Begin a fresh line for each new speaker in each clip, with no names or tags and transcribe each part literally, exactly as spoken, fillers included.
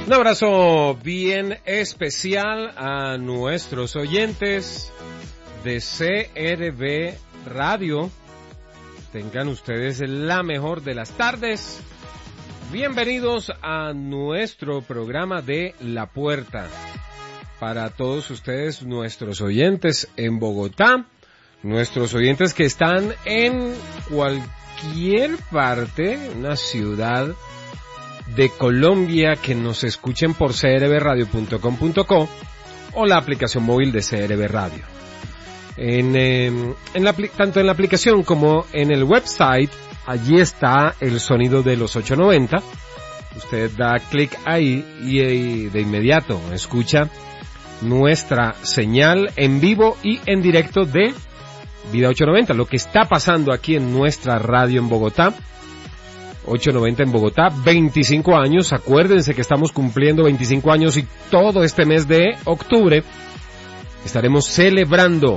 Un abrazo bien especial a nuestros oyentes de C R B Radio. Tengan ustedes la mejor de las tardes. Bienvenidos a nuestro programa de La Puerta. Para todos ustedes, nuestros oyentes en Bogotá, nuestros oyentes que están en cualquier parte, una ciudad de Colombia, que nos escuchen por c r b radio punto com punto co o la aplicación móvil de C R B Radio. En, eh, en la, tanto en la aplicación como en el website, allí está el sonido de los ochocientos noventa. Usted da clic ahí y, y de inmediato escucha nuestra señal en vivo y en directo de Vida ochocientos noventa, lo que está pasando aquí en nuestra radio en Bogotá. ochocientos noventa en Bogotá, veinticinco años, acuérdense que estamos cumpliendo veinticinco años y todo este mes de octubre estaremos celebrando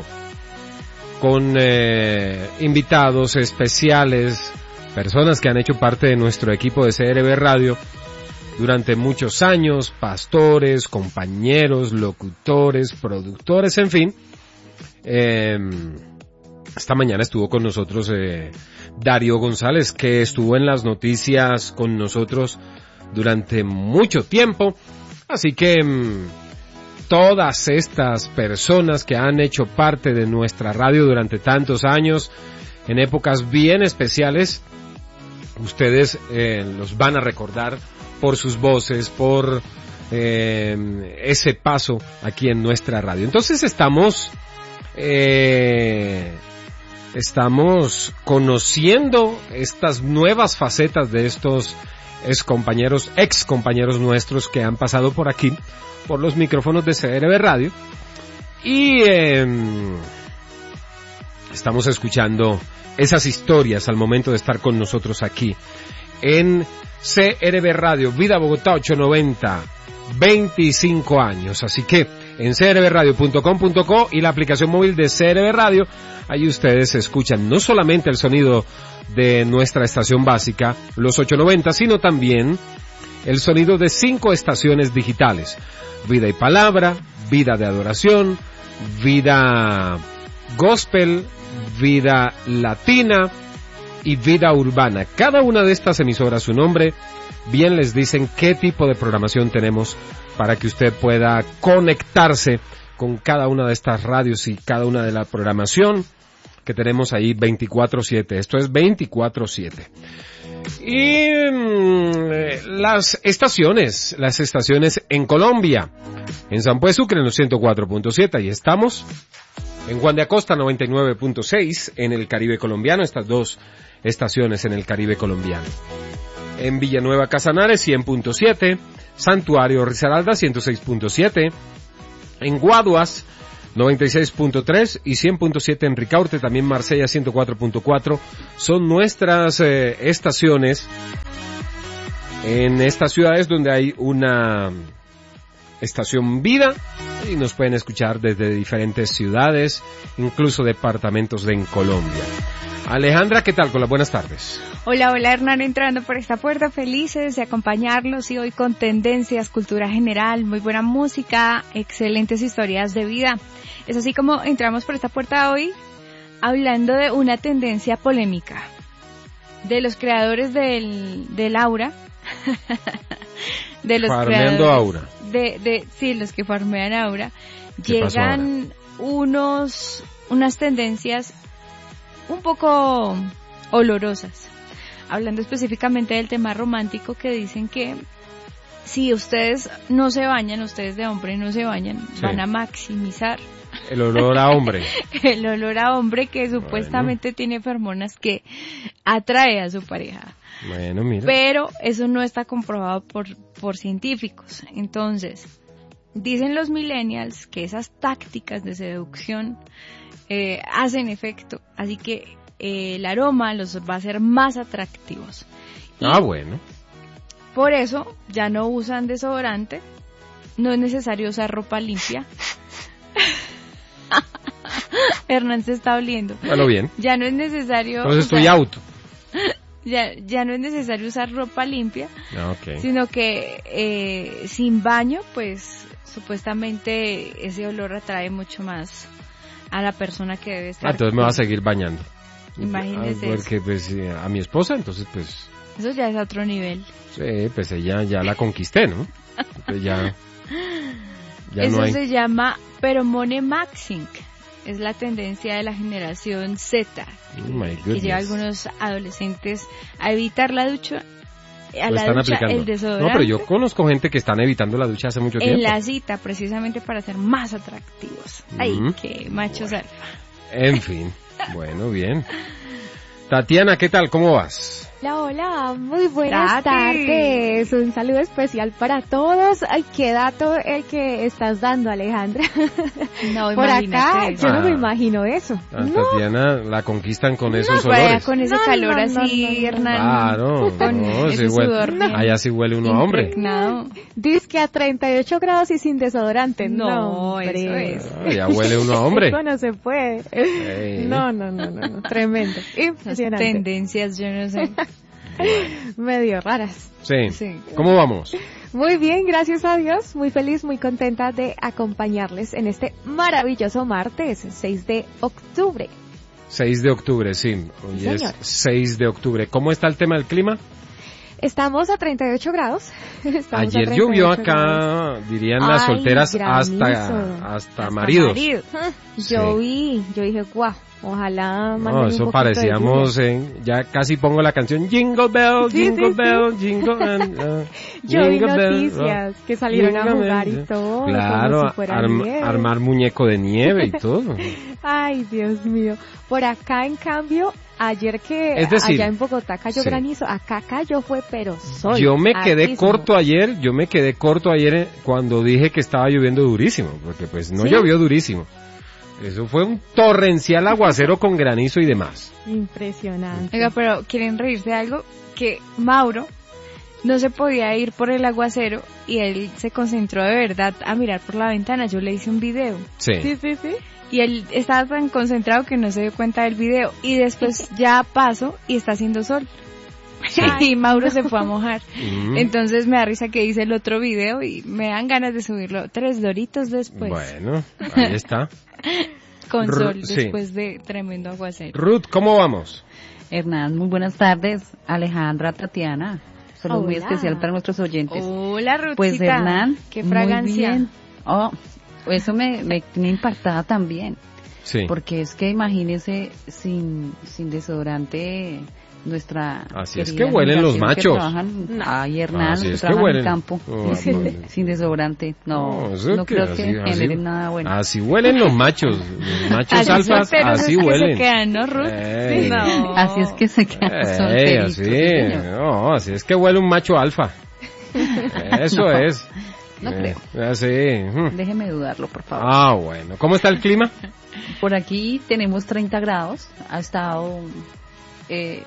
con eh, invitados especiales, personas que han hecho parte de nuestro equipo de C R B Radio durante muchos años, pastores, compañeros, locutores, productores, en fin. Eh, esta mañana estuvo con nosotros eh, Darío González, que estuvo en las noticias con nosotros durante mucho tiempo. Así que mmm, todas estas personas que han hecho parte de nuestra radio durante tantos años, en épocas bien especiales, ustedes eh, los van a recordar por sus voces, por eh, ese paso aquí en nuestra radio. Entonces estamos... Eh, Estamos conociendo estas nuevas facetas de estos ex compañeros, ex compañeros nuestros que han pasado por aquí, por los micrófonos de C R B Radio. Y eh, estamos escuchando esas historias al momento de estar con nosotros aquí en C R B Radio, Vida Bogotá ochocientos noventa, veinticinco años. Así que en c r b radio punto com punto co y la aplicación móvil de C R B Radio, ahí ustedes escuchan no solamente el sonido de nuestra estación básica, los ochocientos noventa, sino también el sonido de cinco estaciones digitales: Vida y Palabra, Vida de Adoración, Vida Gospel, Vida Latina y Vida Urbana. Cada una de estas emisoras, su nombre bien les dicen qué tipo de programación tenemos para que usted pueda conectarse con cada una de estas radios y cada una de la programación que tenemos ahí veinticuatro siete. Esto es veinticuatro siete. Y mmm, las estaciones, las estaciones en Colombia, en San Pues Sucre en los ciento cuatro punto siete, ahí estamos. En Juan de Acosta noventa y nueve punto seis, en el Caribe colombiano, estas dos estaciones en el Caribe colombiano. En Villanueva Casanares cien punto siete, Santuario Risaralda ciento seis punto siete, en Guaduas noventa y seis punto tres y cien punto siete en Ricaurte, también Marsella ciento cuatro punto cuatro, son nuestras eh, estaciones en estas ciudades donde hay una estación Vida y nos pueden escuchar desde diferentes ciudades, incluso departamentos de en Colombia. Alejandra, ¿qué tal? Con las buenas tardes.
Hola, hola Hernán, entrando por esta puerta, felices de acompañarlos y hoy con tendencias, cultura general, muy buena música, excelentes historias de vida. Es así como entramos por esta puerta hoy hablando de una tendencia polémica de los creadores del, del Aura, de los
Farmeando Aura.
De, de, sí, los que farmean Aura, llegan unos, unas tendencias un poco olorosas, hablando específicamente del tema romántico, que dicen que si ustedes no se bañan, ustedes de hombre no se bañan, sí, van a maximizar
el olor a hombre.
El olor a hombre que supuestamente bueno. tiene feromonas que atrae a su pareja.
Bueno, mira.
Pero eso no está comprobado por, por científicos. Entonces, dicen los millennials que esas tácticas de seducción eh, hacen efecto. Así que eh, el aroma los va a hacer más atractivos. Y
ah, bueno.
Por eso ya no usan desodorante. No es necesario usar ropa limpia. Hernán se está oliendo.
Bueno, bien.
Ya no es necesario...
Entonces estoy auto.
ya, ya no es necesario usar ropa limpia,
okay.
sino que eh, sin baño, pues supuestamente ese olor atrae mucho más a la persona que debe estar.
Ah, entonces me va a seguir bañando.
Imagínese.
Ah, porque pues a mi esposa, entonces pues...
Eso ya es a otro nivel.
Sí, pues ella ya la conquisté, ¿no? Entonces ya... ya
Eso
no hay...
se llama Pheromone Maxing. Es la tendencia de la generación Z,
Oh
que lleva a algunos adolescentes a evitar la ducha, a
Lo
la
están
ducha,
aplicando.
el desodorante.
No, pero yo conozco gente que están evitando la ducha hace mucho tiempo.
En la cita, precisamente para ser más atractivos. Ay,
Mm.
qué machos
Bueno.
alfa.
En fin, bueno, bien. Tatiana, ¿qué tal? ¿Cómo vas?
Hola, hola, muy buenas
Tati.
tardes. Un saludo especial para todos. Ay, qué dato el que estás dando, Alejandra.
No,
Por acá,
imagínate.
yo no me
Ah.
imagino eso.
A
No,
Tatiana la conquistan con esos
Por allá
olores.
con ese
No,
calor
no,
así,
no, no, no.
Hernán.
Claro,
Con
no,
ese
sí huele,
sudor bien
allá sí huele uno a hombre.
impregnado.
dice que a treinta y ocho grados y sin desodorante.
No,
No, hombre.
eso es.
Ah, ya huele uno a hombre.
Eso no se puede.
Ey.
No, no, no, no, no. Tremendo.
Las
Impresionante.
tendencias, yo no sé.
Medio raras.
Sí.
Sí.
¿Cómo vamos?
Muy bien, gracias a Dios. Muy feliz, muy contenta de acompañarles en este maravilloso martes, seis de octubre.
seis de octubre, sí. Hoy
Sí,
es
señor.
seis de octubre. ¿Cómo está el tema del clima?
Estamos a treinta y ocho grados. Estamos a
Ayer
treinta y ocho
llovió
grados.
acá, dirían las
Ay,
solteras,
granizo.
hasta, hasta maridos.
marido.
Sí.
Yo vi, yo dije, guau, ojalá manden
No,
un
eso
poquito de
parecíamos,
lluvia.
en, ya casi pongo la canción Jingle Bell,
Sí,
Jingle
sí, sí.
Bell, Jingle and, uh,
Yo vi
Jingle Bell,
noticias que salieron a
Jingle
jugar
Bell.
y todo,
Claro,
como si fuera
arm-
nieve.
armar muñeco de nieve y todo.
Ay, Dios mío. Por acá, en cambio, ayer que
Es decir,
allá en Bogotá cayó
sí.
granizo, acá cayó fue pero sol.
Yo me quedé
hartísimo.
corto ayer, yo me quedé corto ayer eh, cuando dije que estaba lloviendo durísimo, porque pues no
¿Sí?
llovió durísimo. Eso fue un torrencial aguacero con granizo y demás.
Impresionante.
Oiga, pero quieren reírse de algo que Mauro no se podía ir por el aguacero y él se concentró de verdad a mirar por la ventana. Yo le hice un video
Sí.
Sí, sí, sí.
y él estaba tan concentrado que no se dio cuenta del video y después ya pasó y está haciendo sol.
Sí.
Y Mauro se fue a mojar.
Mm.
Entonces me da risa que hice el otro video y me dan ganas de subirlo tres doritos después.
Bueno, ahí está.
Con
Ru-
sol
sí.
después de tremendo aguacero.
Ruth, ¿cómo vamos?
Hernán, muy buenas tardes. Alejandra, Tatiana. Saludo muy
Hola.
especial para nuestros oyentes.
Hola, Ruthcita.
Pues Hernán,
Qué
muy
fragancia.
bien. Oh, eso me, me tiene impactada también.
Sí.
Porque es que imagínese sin, sin desodorante nuestra
Así es
querida
que huelen los
generación que
machos.
trabajan- Ay, Hernán,
Así
los que
es que
trabajan
huelen.
en campo.
Oh,
Sí,
bueno.
sin desodorante. No,
eso
no
que
creo
así-
que
así-
generen nada bueno.
Así huelen los machos. Los machos
Así
alfas,
solteros
así
es que
huelen.
se quedan, ¿no, Ruth?
Ey.
No.
Así es que se quedan
Ey,
solteritos,
así,
sí, señor.
no, así es que huele un macho alfa. Eso
No,
es.
no
Eh, así. mm.
Déjeme dudarlo, por favor.
Ah, bueno. ¿Cómo está el clima?
Por aquí tenemos treinta grados. Ha estado eh,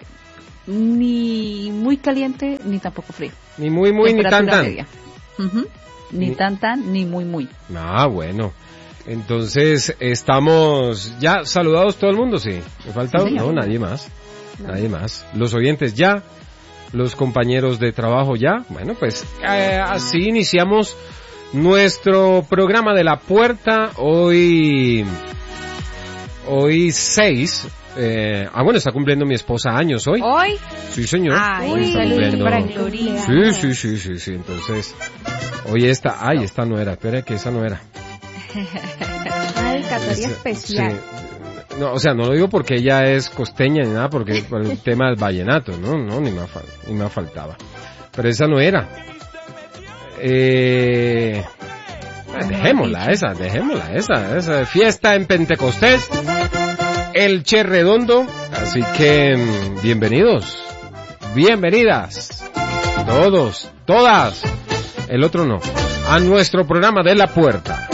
ni muy caliente ni tampoco frío.
Ni muy, muy, ni tan,
Temperatura
tan.
media. Ujú. Ni
Ni-
tan tan ni muy muy.
Ah, bueno. Entonces, estamos ya saludados todo el mundo, sí. ¿Me falta?
Sí, señor.
No, nadie más. Nadie más. Los oyentes ya. Los compañeros de trabajo ya. Bueno, pues eh, así iniciamos nuestro programa de La Puerta. Hoy, hoy seis. Eh, ah, bueno, está cumpliendo mi esposa años hoy.
Hoy,
Sí, señor.
ay,
Hoy
un
está
saludito
cumpliendo-
para Glorita.
Sí, sí, sí, sí, sí. Entonces, hoy esta, ay, esta no era. Espera que esa no era.
Una dedicatoria
Esa-
especial.
sí. No, o sea, no lo digo porque ella es costeña ni nada, porque por el tema del vallenato, no, no, ni me, fal- ni me faltaba. Pero esa no era. Eh, dejémosla esa, dejémosla esa, esa fiesta en Pentecostés, el Che Redondo, así que mm, bienvenidos, bienvenidas, todos, todas, el otro no, a nuestro programa de La Puerta.